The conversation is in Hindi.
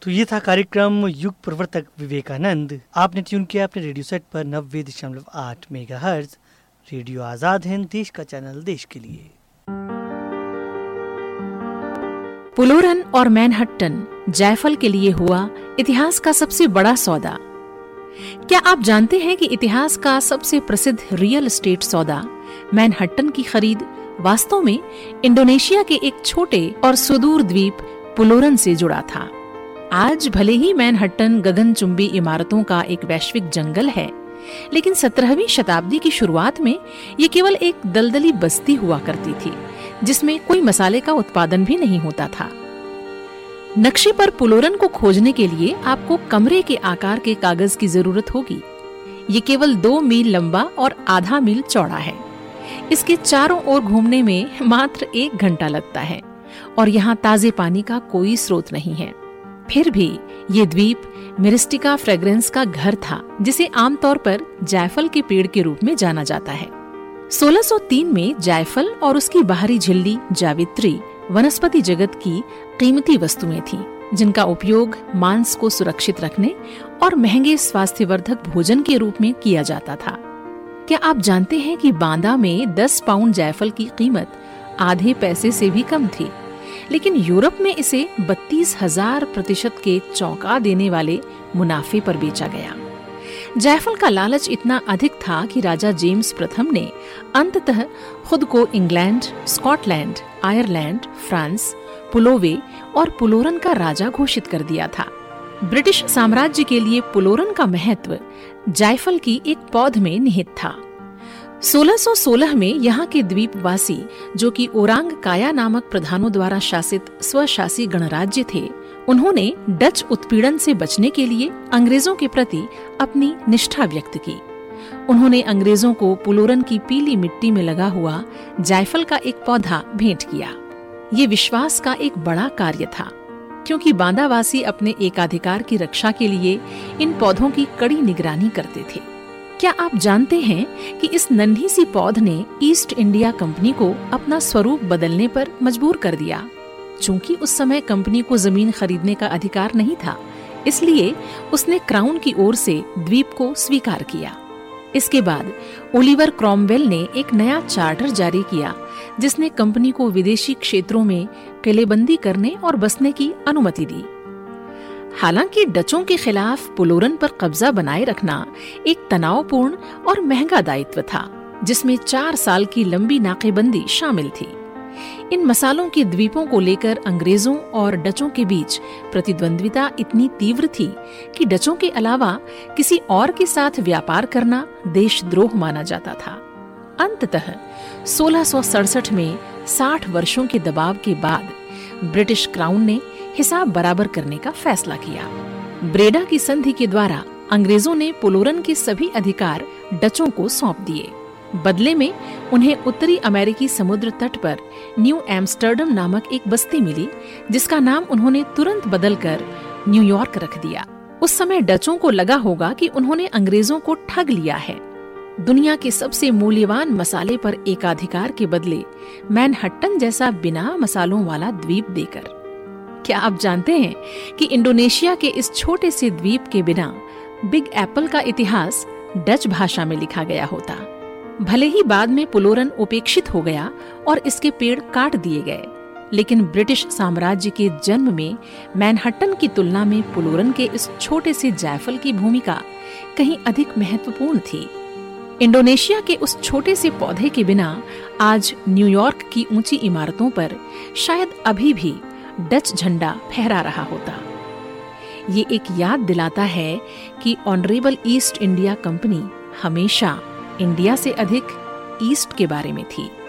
तो ये था कार्यक्रम युग प्रवर्तक विवेकानंद। आपने ट्यून किया अपने रेडियो सेट पर 90.8 मेगाहर्ट्ज। रेडियो आजाद हिंद, देश का चैनल, देश के लिए। पुलोरन और मैनहट्टन जायफल के लिए हुआ इतिहास का सबसे बड़ा सौदा। क्या आप जानते हैं कि इतिहास का सबसे प्रसिद्ध रियल एस्टेट सौदा मैनहट्टन की खरीद वास्तव में इंडोनेशिया के एक छोटे और सुदूर द्वीप पुलोरन से जुड़ा था। आज भले ही मैनहट्टन गगनचुंबी इमारतों का एक वैश्विक जंगल है, लेकिन 17वीं शताब्दी की शुरुआत में ये केवल एक दलदली बस्ती हुआ करती थी, जिसमें कोई मसाले का उत्पादन भी नहीं होता था। नक्शे पर पुलोरन को खोजने के लिए आपको कमरे के आकार के कागज की जरूरत होगी। ये केवल 2 मील लंबा और आधा मील चौड़ा है। इसके चारों ओर घूमने में मात्र 1 घंटा लगता है और यहाँ ताजे पानी का कोई स्रोत नहीं है। फिर भी ये द्वीप मिरिस्टिका फ्रेग्रेंस का घर था, जिसे आमतौर पर जायफल के पेड़ के रूप में जाना जाता है। 1603 में जायफल और उसकी बाहरी झिल्ली जावित्री वनस्पति जगत की कीमती वस्तुएं थीं, जिनका उपयोग मांस को सुरक्षित रखने और महंगे स्वास्थ्यवर्धक भोजन के रूप में किया जाता था। क्या आप जानते हैं कि बांदा में 10 पाउंड जायफल की कीमत आधे पैसे से भी कम थी, लेकिन यूरोप में इसे 32,000% के चौंका देने वाले मुनाफे पर बेचा गया। जायफल का लालच इतना अधिक था कि राजा जेम्स प्रथम ने अंततः खुद को इंग्लैंड, स्कॉटलैंड, आयरलैंड, फ्रांस, पुलोवे और पुलोरन का राजा घोषित कर दिया था। ब्रिटिश साम्राज्य के लिए पुलोरन का महत्व जायफल की एक पौध में निहित था। 1616 में यहाँ के द्वीपवासी, जो कि ओरांग काया नामक प्रधानों द्वारा शासित स्वशासी गणराज्य थे, उन्होंने डच उत्पीड़न से बचने के लिए अंग्रेजों के प्रति अपनी निष्ठा व्यक्त की। उन्होंने अंग्रेजों को पुलोरन की पीली मिट्टी में लगा हुआ जायफल का एक पौधा भेंट किया। ये विश्वास का एक बड़ा कार्य था, क्योंकि बांदावासी अपने एकाधिकार की रक्षा के लिए इन पौधों की कड़ी निगरानी करते थे। क्या आप जानते हैं कि इस नन्ही सी पौध ने ईस्ट इंडिया कंपनी को अपना स्वरूप बदलने पर मजबूर कर दिया। चूंकि उस समय कंपनी को जमीन खरीदने का अधिकार नहीं था, इसलिए उसने क्राउन की ओर से द्वीप को स्वीकार किया। इसके बाद ओलिवर क्रॉमवेल ने एक नया चार्टर जारी किया, जिसने कंपनी को विदेशी क्षेत्रों में किलेबंदी करने और बसने की अनुमति दी। हालांकि डचों के खिलाफ पुलोरन पर कब्जा बनाए रखना एक तनावपूर्ण और महंगा दायित्व था, जिसमें 4 साल की लंबी नाकेबंदी शामिल थी। इन मसालों के द्वीपों को लेकर अंग्रेजों और डचों के बीच प्रतिद्वंद्विता इतनी तीव्र थी कि डचों के अलावा किसी और के साथ व्यापार करना देशद्रोह माना जाता था। अंततः 1667 में 60 वर्षों के दबाव के बाद ब्रिटिश क्राउन ने हिसाब बराबर करने का फैसला किया। ब्रेडा की संधि के द्वारा अंग्रेजों ने पुलोरन के सभी अधिकार डचों को सौंप दिए। बदले में उन्हें उत्तरी अमेरिकी समुद्र तट पर न्यू एम्स्टर्डम नामक एक बस्ती मिली, जिसका नाम उन्होंने तुरंत बदलकर न्यूयॉर्क रख दिया। उस समय डचों को लगा होगा कि उन्होंने अंग्रेजों को ठग लिया है। दुनिया के सबसे मूल्यवान मसाले पर एकाधिकार के बदले मैनहट्टन जैसा बिना मसालों वाला द्वीप देकर। क्या आप जानते हैं कि इंडोनेशिया के इस छोटे से द्वीप के बिना बिग एप्पल का इतिहास डच भाषा में लिखा गया होता। भले ही बाद में पुलोरन उपेक्षित हो गया और इसके पेड़ काट दिए गए, लेकिन ब्रिटिश साम्राज्य के जन्म में मैनहट्टन की तुलना में पुलोरन के इस छोटे से जायफल की भूमिका कहीं अधिक महत्वपूर्ण थी। इंडोनेशिया के उस छोटे से पौधे के बिना आज न्यूयॉर्क की ऊंची इमारतों पर शायद अभी भी डच झंडा फहरा रहा होता। ये एक याद दिलाता है कि ऑनरेबल ईस्ट इंडिया कंपनी हमेशा इंडिया से अधिक ईस्ट के बारे में थी।